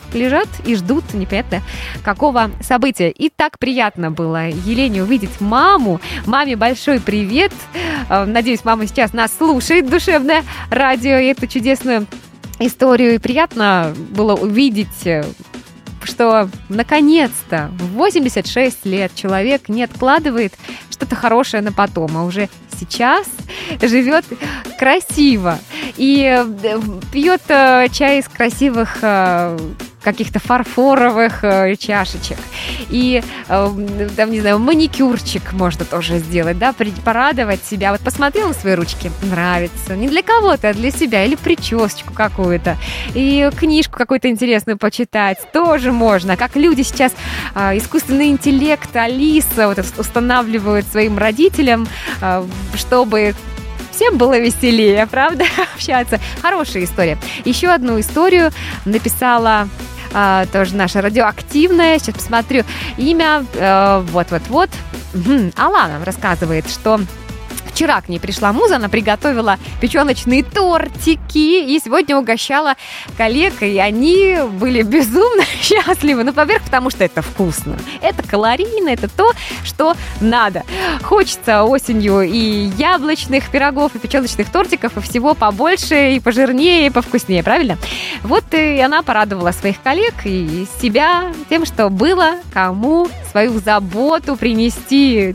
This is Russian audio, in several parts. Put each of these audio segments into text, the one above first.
лежат и ждут непонятно какого события. И так приятно было Елене увидеть маму. Маме большой привет. Надеюсь, мама сейчас нас слушает, душевное радио, и эту чудесную историю. И приятно было увидеть, что наконец-то в 86 лет человек не откладывает что-то хорошее на потом, а уже сейчас живет красиво и пьет чай из красивых каких-то фарфоровых чашечек. И, там, не знаю, маникюрчик можно тоже сделать, да, порадовать себя. Вот посмотрела на свои ручки, нравится. Не для кого-то, а для себя. Или причесочку какую-то. И книжку какую-то интересную почитать тоже можно. Как люди сейчас искусственный интеллект, Алиса вот, устанавливают своим родителям, чтобы всем было веселее, правда, общаться. Хорошая история. Еще одну историю написала тоже наша радиоактивная. Сейчас посмотрю имя. Вот. Алана рассказывает, что вчера к ней пришла муза, она приготовила печеночные тортики и сегодня угощала коллег, и они были безумно счастливы. Ну, во-первых, потому что это вкусно, это калорийно, это то, что надо. Хочется осенью и яблочных пирогов, и печеночных тортиков, и всего побольше, и пожирнее, и повкуснее, правильно? Вот и она порадовала своих коллег и себя тем, что было кому свою заботу принести.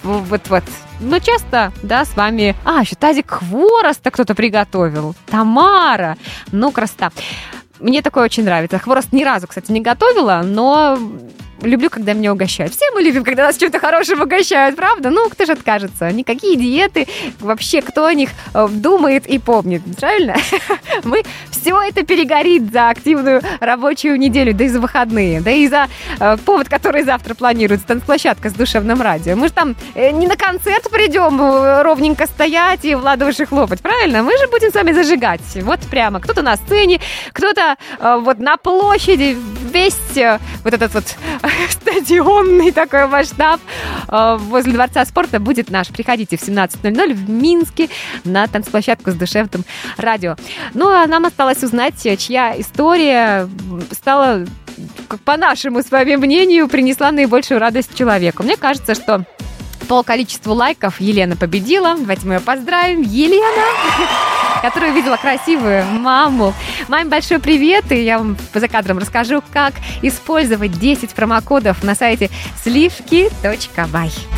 Но часто, да, с вами... еще тазик хвороста кто-то приготовил. Тамара. Ну, красота. Мне такое очень нравится. Хворост ни разу, кстати, не готовила, но люблю, когда меня угощают. Все мы любим, когда нас чем-то хорошим угощают, правда? Ну, кто же откажется? Никакие диеты. Вообще, кто о них думает и помнит, правильно? Мы все это перегорит за активную рабочую неделю, да и за выходные, да и за повод, который завтра планируется, танцплощадка с душевным радио. Мы же там не на концерт придем ровненько стоять и в ладоши хлопать, правильно? Мы же будем с вами зажигать. Вот прямо. Кто-то на сцене, кто-то вот на площади. Весь вот этот вот стадионный такой масштаб возле Дворца спорта будет наш. Приходите в 17:00 в Минске на танцплощадку с душевным радио. Ну, а нам осталось узнать, чья история стала, по нашему с вами мнению, принесла наибольшую радость человеку. Мне кажется, что по количеству лайков Елена победила. Давайте мы ее поздравим. Елена, которая увидела красивую маму. Маме большой привет, и я вам за кадром расскажу, как использовать 10 промокодов на сайте sливки.by.